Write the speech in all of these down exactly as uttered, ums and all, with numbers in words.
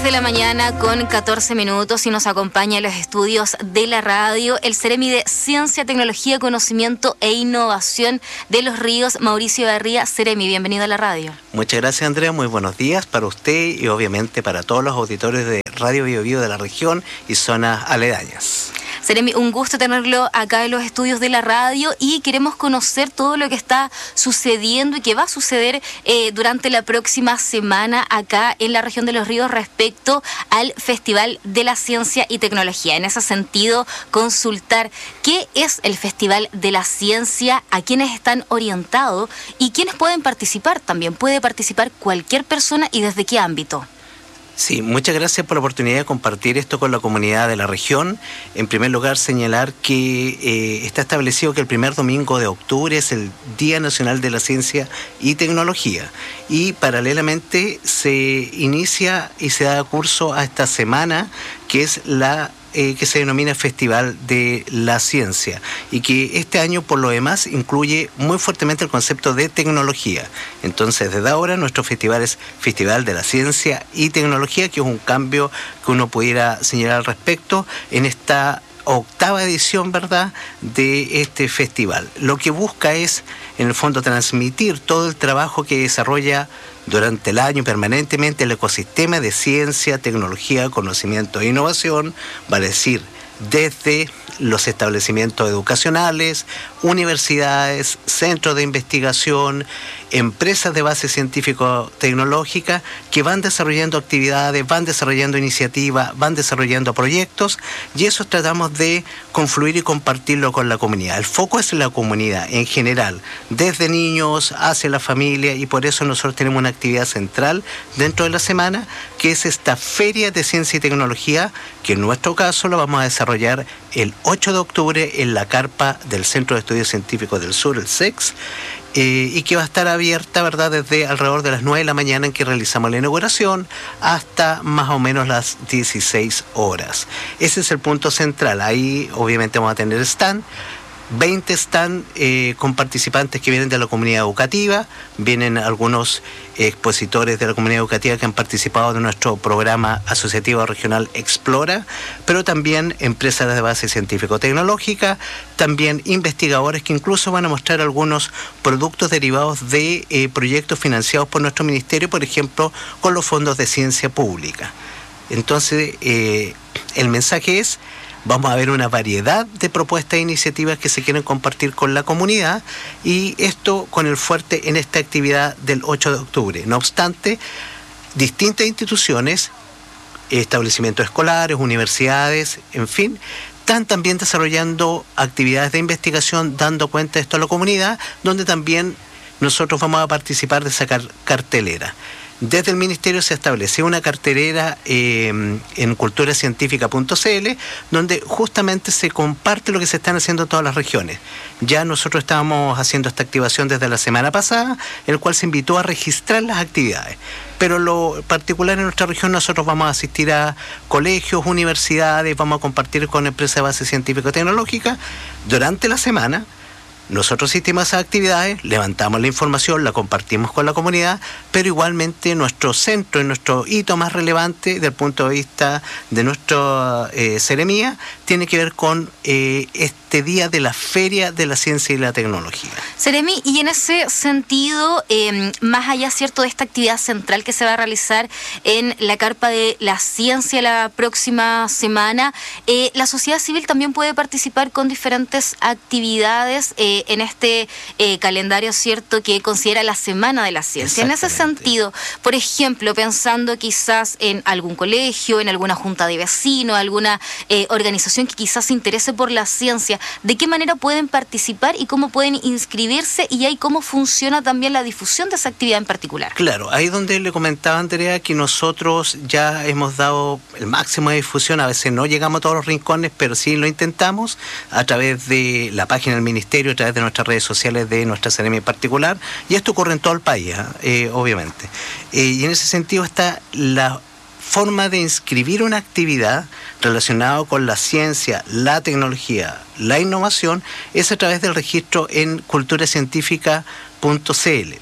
de la mañana con catorce minutos y nos acompaña en los estudios de la radio el Ceremi de Ciencia, Tecnología, Conocimiento e Innovación de Los Ríos, Mauricio Barría. Ceremi, bienvenido a la radio. Muchas gracias, Andrea. Muy buenos días para usted y obviamente para todos los auditores de Radio Bio Bio de la región y zonas aledañas. Ceremi, un gusto tenerlo acá en los estudios de la radio y queremos conocer todo lo que está sucediendo y que va a suceder eh, durante la próxima semana acá en la región de Los Ríos respecto al Festival de la Ciencia y Tecnología. En ese sentido, consultar qué es el Festival de la Ciencia, a quiénes están orientados y quiénes pueden participar también. Puede participar cualquier persona y desde qué ámbito. Sí, muchas gracias por la oportunidad de compartir esto con la comunidad de la región. En primer lugar, señalar que eh, está establecido que el primer domingo de octubre es el Día Nacional de la Ciencia y Tecnología y paralelamente se inicia y se da curso a esta semana que es la Eh, que se denomina Festival de la Ciencia y que este año por lo demás incluye muy fuertemente el concepto de tecnología. Entonces desde ahora nuestro festival es Festival de la Ciencia y Tecnología, que es un cambio que uno pudiera señalar al respecto en esta octava edición, ¿verdad?, de este festival. Lo que busca es, en el fondo, transmitir todo el trabajo que desarrolla durante el año permanentemente el ecosistema de ciencia, tecnología, conocimiento e innovación, va a decir, desde los establecimientos educacionales, universidades, centros de investigación, empresas de base científico-tecnológica que van desarrollando actividades, van desarrollando iniciativas, van desarrollando proyectos y eso tratamos de confluir y compartirlo con la comunidad. El foco es la comunidad en general, desde niños hacia la familia y por eso nosotros tenemos una actividad central dentro de la semana que es esta Feria de Ciencia y Tecnología que en nuestro caso lo vamos a desarrollar el ocho de octubre en la carpa del Centro de Estudios Científicos del Sur, el C E X, eh, y que va a estar abierta, ¿verdad?, desde alrededor de las nueve de la mañana en que realizamos la inauguración hasta más o menos las dieciséis horas. Ese es el punto central. Ahí obviamente vamos a tener stand. veinte están eh, con participantes que vienen de la comunidad educativa, vienen algunos expositores de la comunidad educativa que han participado de nuestro programa asociativo regional Explora, pero también empresas de base científico-tecnológica, también investigadores que incluso van a mostrar algunos productos derivados de eh, proyectos financiados por nuestro ministerio, por ejemplo, con los fondos de ciencia pública. Entonces, eh, el mensaje es: vamos a ver una variedad de propuestas e iniciativas que se quieren compartir con la comunidad y esto con el fuerte en esta actividad del ocho de octubre. No obstante, distintas instituciones, establecimientos escolares, universidades, en fin, están también desarrollando actividades de investigación dando cuenta de esto a la comunidad, donde también nosotros vamos a participar de esa car- cartelera. Desde el Ministerio se estableció una cartelera eh, en cultura científica punto c l, donde justamente se comparte lo que se están haciendo en todas las regiones. Ya nosotros estábamos haciendo esta activación desde la semana pasada, en el cual se invitó a registrar las actividades. Pero lo particular en nuestra región, nosotros vamos a asistir a colegios, universidades, vamos a compartir con empresas de base científico-tecnológica durante la semana. Nosotros asistimos a esas actividades, levantamos la información, la compartimos con la comunidad, pero igualmente nuestro centro, nuestro hito más relevante desde el punto de vista de nuestra eh, Ceremía, tiene que ver con eh, este día de la Feria de la Ciencia y la Tecnología. Ceremi, y en ese sentido, eh, más allá, ¿cierto?, de esta actividad central que se va a realizar en la Carpa de la Ciencia la próxima semana, eh, la sociedad civil también puede participar con diferentes actividades eh, en este eh, calendario, ¿cierto?, que considera la Semana de la Ciencia. En ese sentido, por ejemplo, pensando quizás en algún colegio, en alguna junta de vecinos, alguna eh, organización que quizás se interese por la ciencia, ¿de qué manera pueden participar y cómo pueden inscribirse y ahí cómo funciona también la difusión de esa actividad en particular? Claro, ahí donde le comentaba Andrea que nosotros ya hemos dado el máximo de difusión, a veces no llegamos a todos los rincones, pero sí lo intentamos a través de la página del Ministerio, a través de nuestras redes sociales de nuestra Ceremi en particular, y esto ocurre en todo el país, eh, obviamente. Eh, y en ese sentido está la forma de inscribir una actividad relacionada con la ciencia, la tecnología, la innovación, es a través del registro en cultura científica punto c l.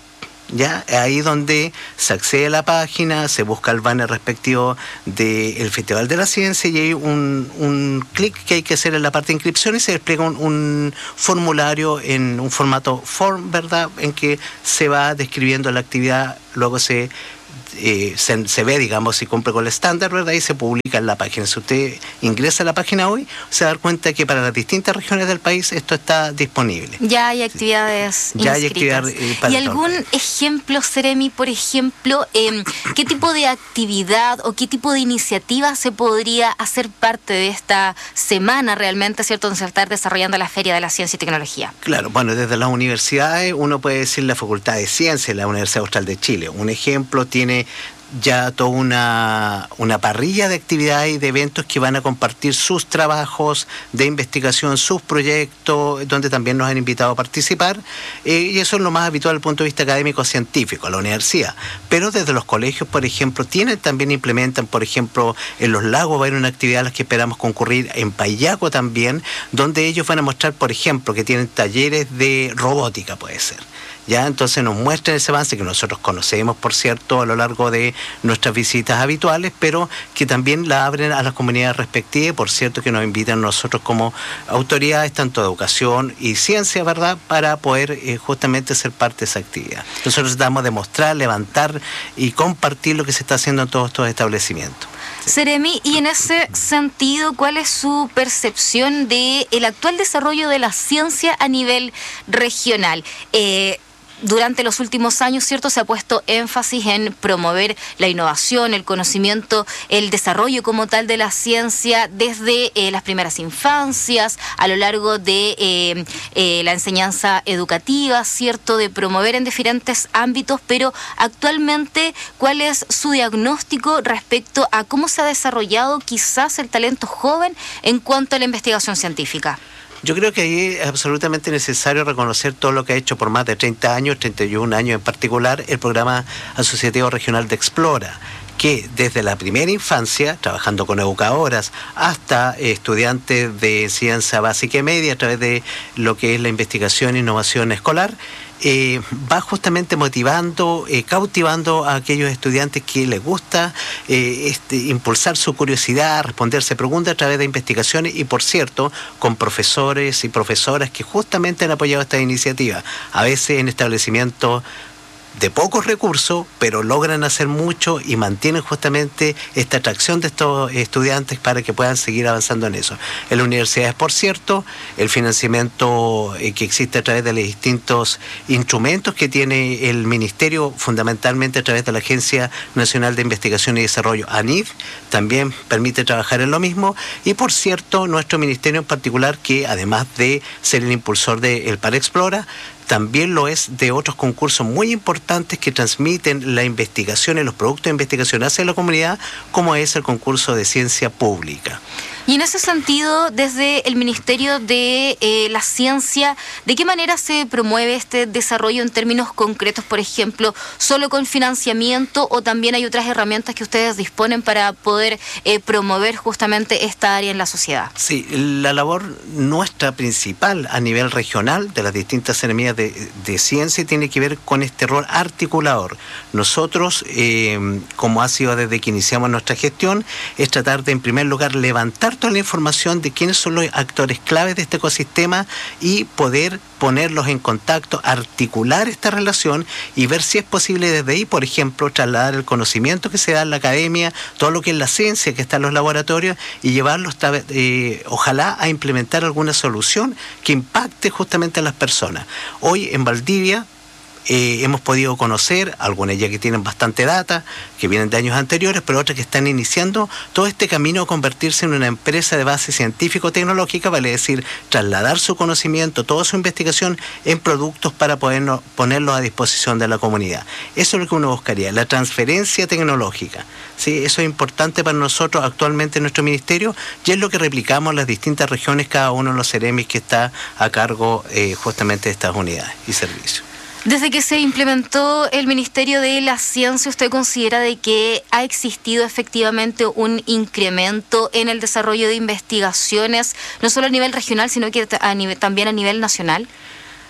Ya, ahí donde se accede a la página, se busca el banner respectivo del Festival de la Ciencia y hay un, un clic que hay que hacer en la parte de inscripción y se despliega un, un formulario en un formato form, ¿verdad?, en que se va describiendo la actividad, luego se Eh, se, se ve, digamos, si cumple con el estándar, ¿verdad? Y se publica en la página. Si usted ingresa a la página hoy, se va a dar cuenta que para las distintas regiones del país esto está disponible. Ya hay actividades ya inscritas. Hay actividad, eh, para ¿Y algún ejemplo, Seremi, por ejemplo, eh, qué tipo de actividad o qué tipo de iniciativa se podría hacer parte de esta semana realmente, ¿cierto?, donde se está desarrollando la Feria de la Ciencia y Tecnología? Claro, bueno, desde las universidades uno puede decir la Facultad de Ciencias, la Universidad Austral de Chile. Un ejemplo tiene ya toda una, una parrilla de actividades y de eventos que van a compartir sus trabajos de investigación, sus proyectos, donde también nos han invitado a participar, eh, y eso es lo más habitual desde el punto de vista académico-científico, la universidad. Pero desde los colegios, por ejemplo, tienen también, implementan, por ejemplo, en Los Lagos va a haber una actividad a la que esperamos concurrir, en Payaco también, donde ellos van a mostrar, por ejemplo, que tienen talleres de robótica, puede ser. Ya, entonces nos muestran ese avance que nosotros conocemos, por cierto, a lo largo de nuestras visitas habituales, pero que también la abren a las comunidades respectivas, por cierto, que nos invitan nosotros como autoridades, tanto de educación y ciencia, ¿verdad?, para poder eh, justamente ser parte de esa actividad. Nosotros tratamos de mostrar, levantar y compartir lo que se está haciendo en todos estos establecimientos. Seremi, y en ese sentido, ¿cuál es su percepción del actual desarrollo de la ciencia a nivel regional? Eh, Durante los últimos años, ¿cierto?, se ha puesto énfasis en promover la innovación, el conocimiento, el desarrollo como tal de la ciencia desde eh, las primeras infancias, a lo largo de eh, eh, la enseñanza educativa, ¿cierto?, de promover en diferentes ámbitos, pero actualmente, ¿cuál es su diagnóstico respecto a cómo se ha desarrollado quizás el talento joven en cuanto a la investigación científica? Yo creo que ahí es absolutamente necesario reconocer todo lo que ha hecho por más de treinta años, treinta y un años en particular, el programa asociativo regional de Explora, que desde la primera infancia, trabajando con educadoras, hasta estudiantes de enseñanza básica y media, a través de lo que es la investigación e innovación escolar, Eh, va justamente motivando, eh, cautivando a aquellos estudiantes que les gusta eh, este, impulsar su curiosidad, responderse preguntas a través de investigaciones y, por cierto, con profesores y profesoras que justamente han apoyado esta iniciativa, a veces en establecimientos de pocos recursos, pero logran hacer mucho y mantienen justamente esta atracción de estos estudiantes para que puedan seguir avanzando en eso. En las universidades, por cierto, el financiamiento que existe a través de los distintos instrumentos que tiene el Ministerio, fundamentalmente a través de la Agencia Nacional de Investigación y Desarrollo, ANID, también permite trabajar en lo mismo, y por cierto, nuestro ministerio en particular, que además de ser el impulsor del Par Explora, también lo es de otros concursos muy importantes que transmiten la investigación y los productos de investigación hacia la comunidad, como es el concurso de ciencia pública. Y en ese sentido, desde el Ministerio de eh, la Ciencia, ¿de qué manera se promueve este desarrollo en términos concretos, por ejemplo, solo con financiamiento, o también hay otras herramientas que ustedes disponen para poder eh, promover justamente esta área en la sociedad? Sí, la labor nuestra principal a nivel regional de las distintas seremías de, de ciencia tiene que ver con este rol articulador. Nosotros, eh, como ha sido desde que iniciamos nuestra gestión, es tratar de, en primer lugar, levantar toda la información de quiénes son los actores claves de este ecosistema y poder ponerlos en contacto, articular esta relación y ver si es posible desde ahí, por ejemplo, trasladar el conocimiento que se da en la academia, todo lo que es la ciencia que está en los laboratorios, y llevarlos, eh, ojalá, a implementar alguna solución que impacte justamente a las personas. Hoy en Valdivia, Eh, hemos podido conocer, algunas ya que tienen bastante data, que vienen de años anteriores, pero otras que están iniciando todo este camino a convertirse en una empresa de base científico-tecnológica, vale decir, trasladar su conocimiento, toda su investigación en productos para poder ponerlos a disposición de la comunidad. Eso es lo que uno buscaría, la transferencia tecnológica. ¿Sí? Eso es importante para nosotros actualmente en nuestro ministerio, y es lo que replicamos en las distintas regiones, cada uno de los ceremis que está a cargo eh, justamente de estas unidades y servicios. Desde que se implementó el Ministerio de la Ciencia, ¿usted considera de que ha existido efectivamente un incremento en el desarrollo de investigaciones, no solo a nivel regional, sino que a nivel, también a nivel nacional?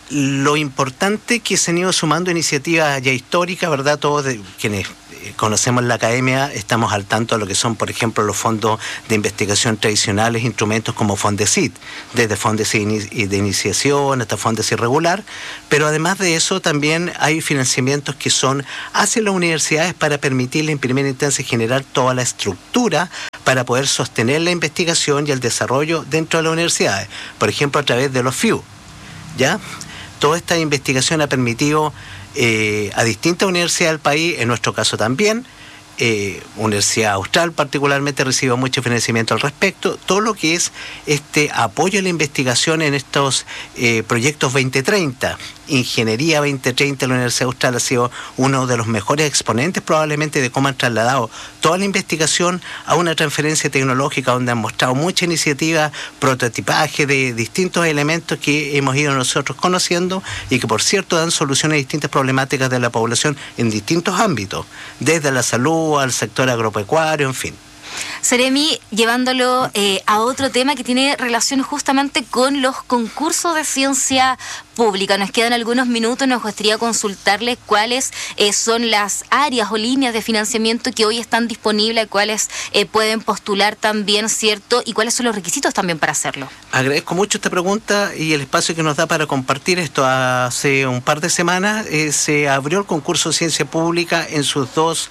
lo importante que se han ido sumando iniciativas ya históricas, ¿verdad? Todos de, quienes conocemos la academia estamos al tanto de lo que son, por ejemplo, los fondos de investigación tradicionales, instrumentos como Fondesit, desde Fondesit de iniciación hasta Fondesit regular, pero además de eso también hay financiamientos que son hacia las universidades para permitirle en primera instancia generar toda la estructura para poder sostener la investigación y el desarrollo dentro de las universidades, por ejemplo, a través de los F I U, ¿ya? Toda esta investigación ha permitido eh, a distintas universidades del país, en nuestro caso también, eh, Universidad Austral particularmente recibe mucho financiamiento al respecto, todo lo que es este apoyo a la investigación en estos eh, proyectos veinte treinta. Ingeniería veinte treinta en la Universidad Austral ha sido uno de los mejores exponentes probablemente de cómo han trasladado toda la investigación a una transferencia tecnológica donde han mostrado mucha iniciativa, prototipaje de distintos elementos que hemos ido nosotros conociendo y que por cierto dan soluciones a distintas problemáticas de la población en distintos ámbitos, desde la salud al sector agropecuario, en fin. Seremi, llevándolo eh, a otro tema que tiene relación justamente con los concursos de ciencia pública. Nos quedan algunos minutos, nos gustaría consultarles cuáles eh, son las áreas o líneas de financiamiento que hoy están disponibles, cuáles eh, pueden postular también, ¿cierto? Y cuáles son los requisitos también para hacerlo. Agradezco mucho esta pregunta y el espacio que nos da para compartir esto. Hace un par de semanas eh, se abrió el concurso de ciencia pública en sus dos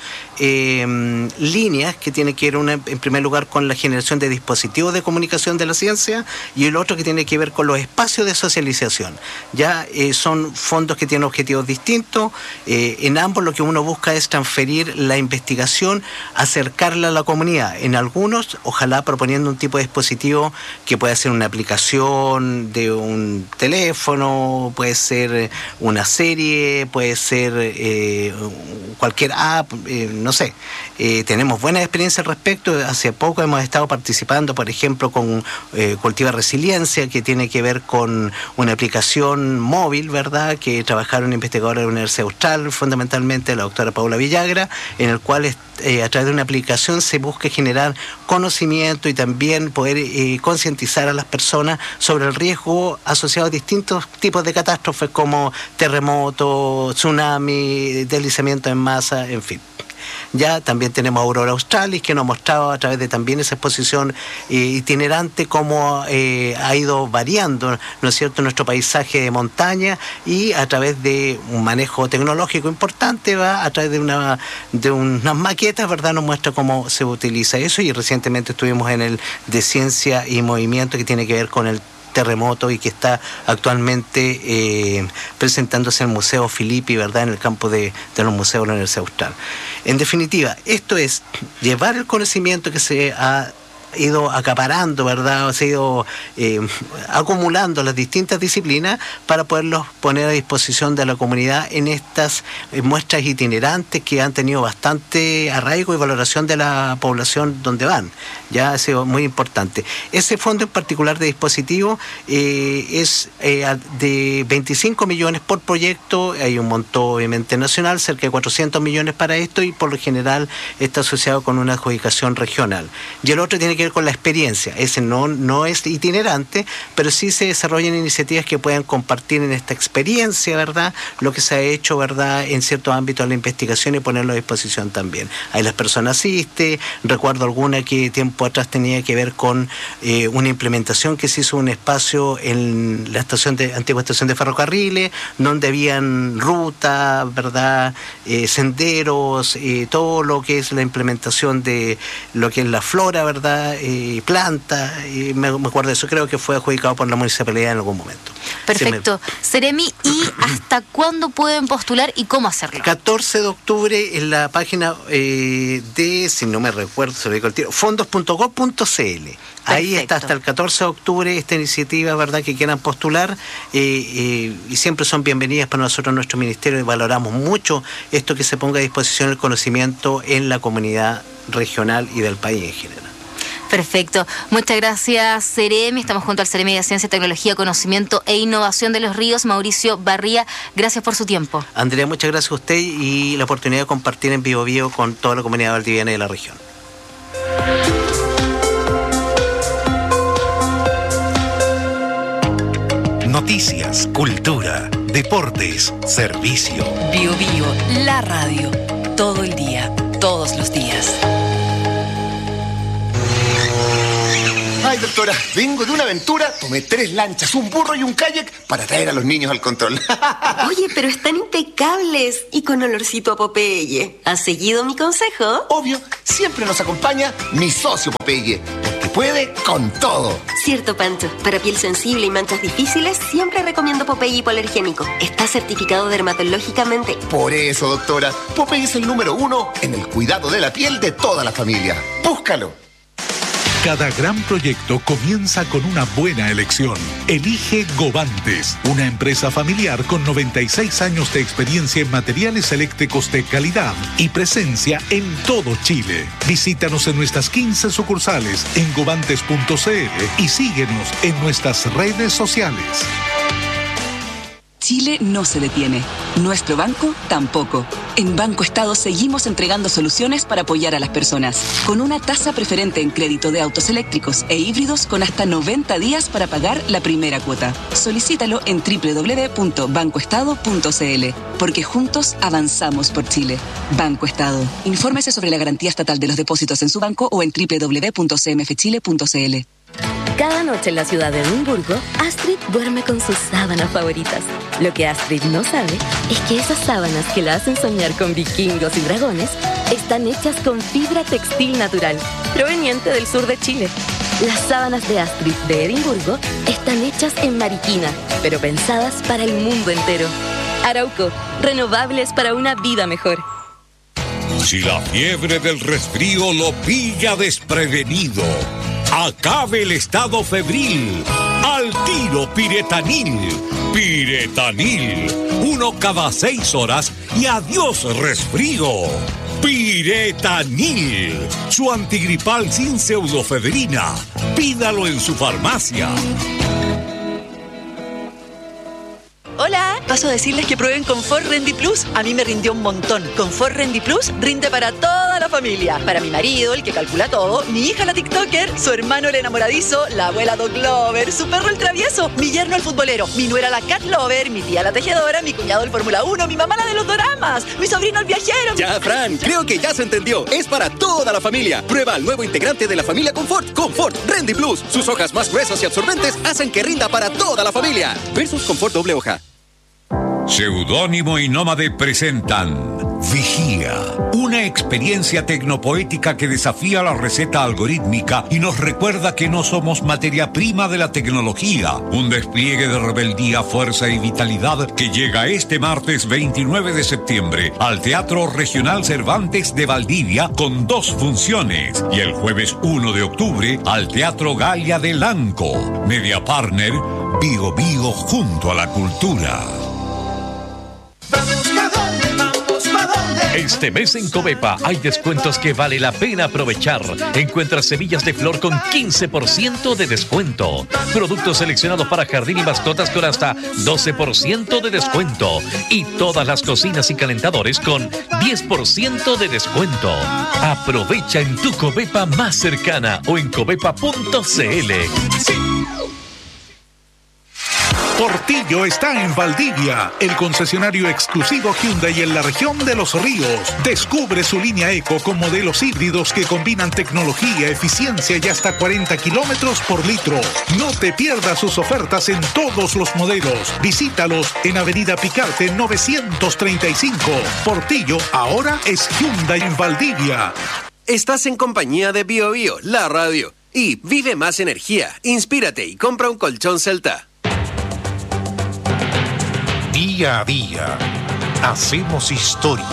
eh, líneas, que tiene que ver una, en primer lugar con la generación de dispositivos de comunicación de la ciencia y el otro que tiene que ver con los espacios de socialización. Ya eh, son fondos que tienen objetivos distintos. Eh, en ambos lo que uno busca es transferir la investigación, acercarla a la comunidad. En algunos, ojalá proponiendo un tipo de dispositivo que pueda ser una aplicación de un teléfono, puede ser una serie, puede ser eh, cualquier app, eh, no sé. Eh, tenemos buenas experiencias al respecto. Hace poco hemos estado participando, por ejemplo, con eh, Cultiva Resiliencia, que tiene que ver con una aplicación móvil, ¿verdad?, que trabajaron investigadores de la Universidad Austral, fundamentalmente la doctora Paula Villagra, en el cual eh, a través de una aplicación se busca generar conocimiento y también poder eh, concientizar a las personas sobre el riesgo asociado a distintos tipos de catástrofes como terremotos, tsunami, deslizamiento en masa, en fin. Ya también tenemos Aurora Australis, que nos ha mostrado a través de también esa exposición eh, itinerante cómo eh, ha ido variando, ¿no es cierto?, nuestro paisaje de montaña, y a través de un manejo tecnológico importante, va a través de una de unas maquetas, ¿verdad?, nos muestra cómo se utiliza eso. Y recientemente estuvimos en el de Ciencia y Movimiento, que tiene que ver con el terremoto y que está actualmente eh, presentándose en el Museo Filippi, ¿verdad?, en el campo de, de los museos de la Universidad Austral. En definitiva, esto es llevar el conocimiento que se ha ido acaparando, ¿verdad?, o se ha ido eh, acumulando las distintas disciplinas para poderlos poner a disposición de la comunidad en estas eh, muestras itinerantes que han tenido bastante arraigo y valoración de la población donde van. Ya ha sido muy importante. Ese fondo en particular de dispositivos eh, es eh, de veinticinco millones por proyecto. Hay un monto obviamente nacional, cerca de cuatrocientos millones para esto, y por lo general está asociado con una adjudicación regional. Y el otro tiene que ver con la experiencia. Ese no, no es itinerante, pero sí se desarrollan iniciativas que puedan compartir en esta experiencia, ¿verdad?, lo que se ha hecho, ¿verdad?, en ciertos ámbitos de la investigación, y ponerlo a disposición también. Ahí las personas asisten. Recuerdo alguna que tiempo atrás tenía que ver con eh, una implementación que se hizo un espacio en la estación de antigua estación de ferrocarriles, donde habían rutas, ¿verdad?, eh, senderos, eh, todo lo que es la implementación de lo que es la flora, ¿verdad?, eh, planta, y me, me acuerdo de eso, creo que fue adjudicado por la municipalidad en algún momento. Perfecto. Me... Seremi, ¿y hasta cuándo pueden postular y cómo hacerlo? catorce de octubre en la página eh, de, si no me recuerdo, se lo digo al tiro, fondos punto gob punto c l. Ahí Perfecto. Está hasta el catorce de octubre esta iniciativa, ¿verdad?, que quieran postular, eh, eh, y siempre son bienvenidas para nosotros, nuestro ministerio, y valoramos mucho esto, que se ponga a disposición el conocimiento en la comunidad regional y del país en general. Perfecto. Muchas gracias, Seremi. Estamos junto al Seremi de Ciencia, Tecnología, Conocimiento e Innovación de los Ríos, Mauricio Barría. Gracias por su tiempo. Andrea, muchas gracias a usted y la oportunidad de compartir en Vivo Vivo con toda la comunidad valdiviana y de la región. Noticias, cultura, deportes, servicio. Bio Bio, la radio. Todo el día, todos los días. Ay, doctora, vengo de una aventura, tomé tres lanchas, un burro y un kayak para traer a los niños al control. Oye, pero están impecables y con olorcito a Popeye. ¿Has seguido mi consejo? Obvio, siempre nos acompaña mi socio Popeye, porque puede con todo. Cierto, Pancho. Para piel sensible y manchas difíciles, siempre recomiendo Popeye hipoalergénico. Está certificado dermatológicamente. Por eso, doctora, Popeye es el número uno en el cuidado de la piel de toda la familia. ¡Búscalo! Cada gran proyecto comienza con una buena elección. Elige Govantes, una empresa familiar con noventa y seis años de experiencia en materiales eléctricos de calidad y presencia en todo Chile. Visítanos en nuestras quince sucursales en govantes punto c l y síguenos en nuestras redes sociales. Chile no se detiene. Nuestro banco tampoco. En Banco Estado seguimos entregando soluciones para apoyar a las personas. Con una tasa preferente en crédito de autos eléctricos e híbridos con hasta noventa días para pagar la primera cuota. Solicítalo en doble u doble u doble u punto banco estado punto c l. Porque juntos avanzamos por Chile. Banco Estado. Infórmese sobre la garantía estatal de los depósitos en su banco o en doble u doble u doble u punto c m f chile punto c l. Cada noche en la ciudad de Edimburgo, Astrid duerme con sus sábanas favoritas. Lo que Astrid no sabe es que esas sábanas que la hacen soñar con vikingos y dragones están hechas con fibra textil natural, proveniente del sur de Chile. Las sábanas de Astrid de Edimburgo están hechas en Mariquina, pero pensadas para el mundo entero. Arauco, renovables para una vida mejor. Si la fiebre del resfrío lo pilla desprevenido, acabe el estado febril. Al tiro Piretanil. Piretanil. Uno cada seis horas y adiós resfrío. Piretanil. Su antigripal sin pseudofedrina. Pídalo en su farmacia. Hola, paso a decirles que prueben Confort Rendy Plus. A mí me rindió un montón. Confort Rendy Plus rinde para toda la familia. Para mi marido, el que calcula todo, mi hija la TikToker, su hermano el enamoradizo, la abuela Dog Lover, su perro el travieso, mi yerno el futbolero, mi nuera la Cat Lover, mi tía la tejedora, mi cuñado el Fórmula uno, mi mamá la de los doramas, mi sobrino el viajero. Ya, Fran, creo que ya se entendió. Es para toda la familia. Prueba el nuevo integrante de la familia Confort, Confort Rendy Plus. Sus hojas más gruesas y absorbentes hacen que rinda para toda la familia. Versus Confort doble hoja. Seudónimo y Nómade presentan Vigía, una experiencia tecnopoética que desafía la receta algorítmica y nos recuerda que no somos materia prima de la tecnología. Un despliegue de rebeldía, fuerza y vitalidad que llega este martes veintinueve de septiembre al Teatro Regional Cervantes de Valdivia con dos funciones y el jueves uno de octubre al Teatro Galia de Lanco. Media Partner, Bio Bio junto a la cultura. Este mes en Covepa hay descuentos que vale la pena aprovechar. Encuentra semillas de flor con quince por ciento de descuento. Productos seleccionados para jardín y mascotas con hasta doce por ciento de descuento. Y todas las cocinas y calentadores con diez por ciento de descuento. Aprovecha en tu Covepa más cercana o en covepa punto c l. Portillo está en Valdivia, el concesionario exclusivo Hyundai en la región de Los Ríos. Descubre su línea Eco con modelos híbridos que combinan tecnología, eficiencia y hasta cuarenta kilómetros por litro. No te pierdas sus ofertas en todos los modelos. Visítalos en Avenida Picarte novecientos treinta y cinco. Portillo ahora es Hyundai en Valdivia. Estás en compañía de Bio Bio, la radio. Y vive más energía, inspírate y compra un colchón Celta. Día a día, hacemos historia.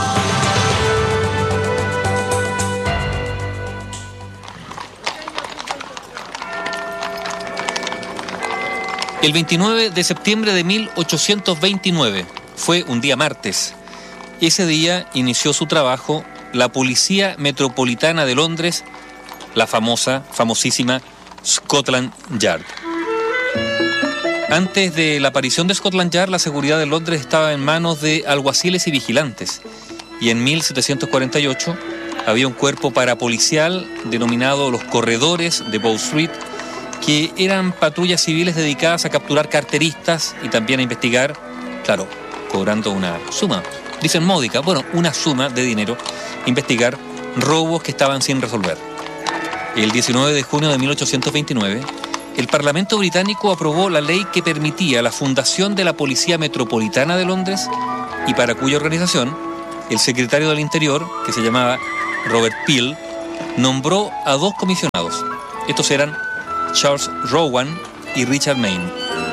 El veintinueve de septiembre de mil ochocientos veintinueve fue un día martes. Ese día inició su trabajo la Policía Metropolitana de Londres, la famosa, famosísima Scotland Yard. Antes de la aparición de Scotland Yard, la seguridad de Londres estaba en manos de alguaciles y vigilantes. Y en mil setecientos cuarenta y ocho había un cuerpo parapolicial denominado los Corredores de Bow Street, que eran patrullas civiles dedicadas a capturar carteristas y también a investigar, claro, cobrando una suma, dicen módica, bueno, una suma de dinero, investigar robos que estaban sin resolver. El diecinueve de junio de mil ochocientos veintinueve, el Parlamento británico aprobó la ley que permitía la fundación de la Policía Metropolitana de Londres y para cuya organización el secretario del Interior, que se llamaba Robert Peel, nombró a dos comisionados. Estos eran Charles Rowan y Richard Mayne.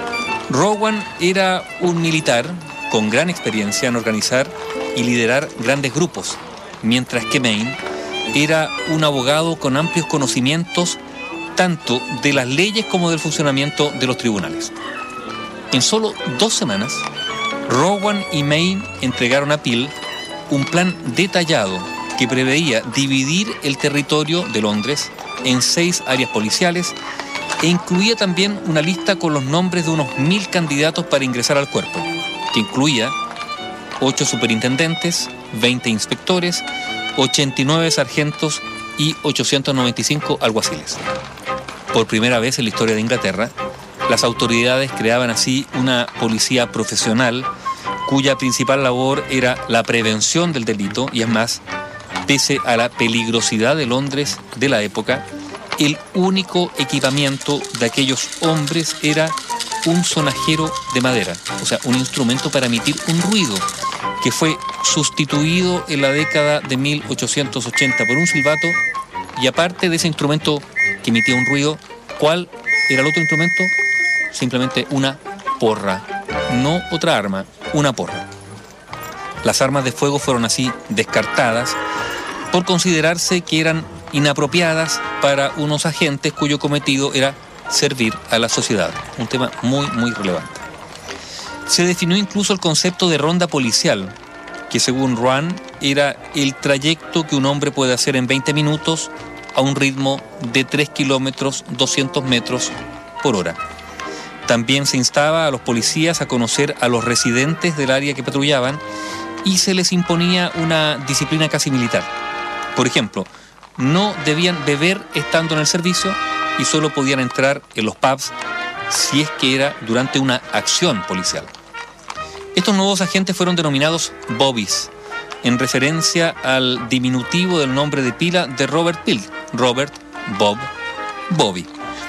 Rowan era un militar con gran experiencia en organizar y liderar grandes grupos, mientras que Mayne era un abogado con amplios conocimientos tanto de las leyes como del funcionamiento de los tribunales. En solo dos semanas, Rowan y Mayne entregaron a Peel un plan detallado que preveía dividir el territorio de Londres en seis áreas policiales e incluía también una lista con los nombres de unos mil candidatos para ingresar al cuerpo, que incluía ocho superintendentes, veinte inspectores, ochenta y nueve sargentos y ochocientos noventa y cinco alguaciles. Por primera vez en la historia de Inglaterra, las autoridades creaban así una policía profesional cuya principal labor era la prevención del delito y, es más, pese a la peligrosidad de Londres de la época, el único equipamiento de aquellos hombres era un sonajero de madera, o sea, un instrumento para emitir un ruido, que fue sustituido en la década de mil ochocientos ochenta por un silbato, y aparte de ese instrumento que emitía un ruido, ¿cuál era el otro instrumento? Simplemente una porra, no otra arma, una porra. Las armas de fuego fueron así descartadas por considerarse que eran inapropiadas para unos agentes cuyo cometido era servir a la sociedad, un tema muy, muy relevante. Se definió incluso el concepto de ronda policial, que según Rowan era el trayecto que un hombre puede hacer en veinte minutos a un ritmo de tres kilómetros doscientos metros por hora. También se instaba a los policías a conocer a los residentes del área que patrullaban y se les imponía una disciplina casi militar. Por ejemplo, no debían beber estando en el servicio y solo podían entrar en los pubs si es que era durante una acción policial. Estos nuevos agentes fueron denominados Bobbies, en referencia al diminutivo del nombre de pila de Robert Peel, Robert, Bob, Bobby.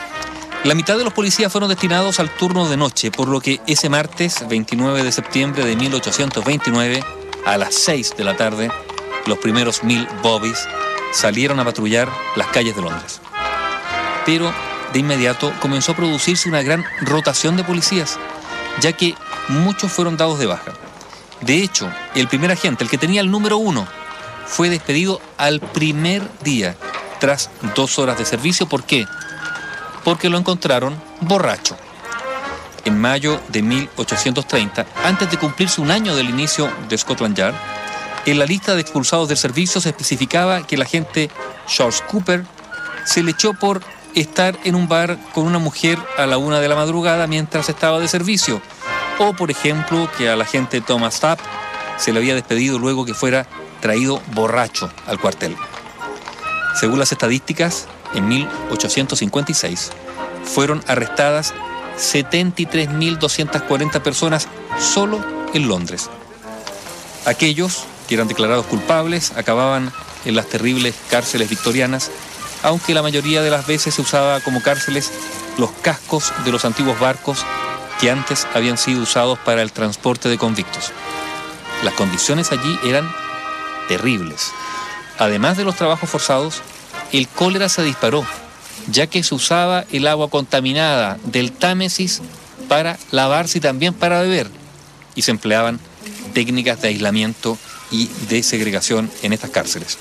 La mitad de los policías fueron destinados al turno de noche, por lo que ese martes veintinueve de septiembre de mil ochocientos veintinueve, a las seis de la tarde, los primeros mil Bobbies salieron a patrullar las calles de Londres. Pero de inmediato comenzó a producirse una gran rotación de policías, ya que muchos fueron dados de baja. De hecho, el primer agente, el que tenía el número uno, fue despedido al primer día, tras dos horas de servicio. ¿Por qué? Porque lo encontraron borracho. En mayo de mil ochocientos treinta, antes de cumplirse un año del inicio de Scotland Yard, en la lista de expulsados del servicio se especificaba que el agente Charles Cooper se le echó por estar en un bar con una mujer a la una de la madrugada mientras estaba de servicio. O, por ejemplo, que al agente Thomas Tapp se le había despedido luego que fuera traído borracho al cuartel. Según las estadísticas, en mil ochocientos cincuenta y seis fueron arrestadas setenta y tres mil doscientas cuarenta personas solo en Londres. Aquellos que eran declarados culpables acababan en las terribles cárceles victorianas, aunque la mayoría de las veces se usaba como cárceles los cascos de los antiguos barcos que antes habían sido usados para el transporte de convictos. Las condiciones allí eran terribles. Además de los trabajos forzados, el cólera se disparó, ya que se usaba el agua contaminada del Támesis para lavarse y también para beber, y se empleaban técnicas de aislamiento y de segregación en estas cárceles.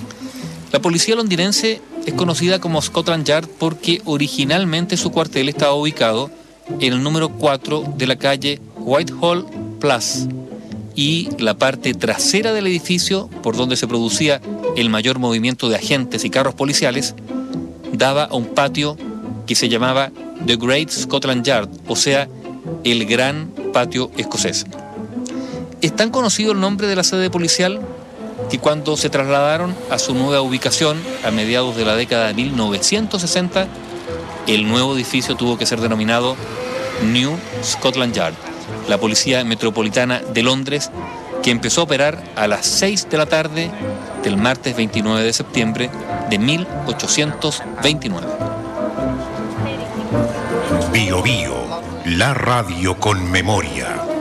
La policía londinense es conocida como Scotland Yard porque originalmente su cuartel estaba ubicado en el número cuatro de la calle Whitehall Place, y la parte trasera del edificio, por donde se producía el mayor movimiento de agentes y carros policiales, daba a un patio que se llamaba The Great Scotland Yard, o sea, el Gran Patio Escocés. Es tan conocido el nombre de la sede policial que cuando se trasladaron a su nueva ubicación a mediados de la década de mil novecientos sesenta, El nuevo edificio tuvo que ser denominado New Scotland Yard, la Policía Metropolitana de Londres, que empezó a operar a las seis de la tarde del martes veintinueve de septiembre de mil ochocientos veintinueve. Bio Bio, la radio con memoria.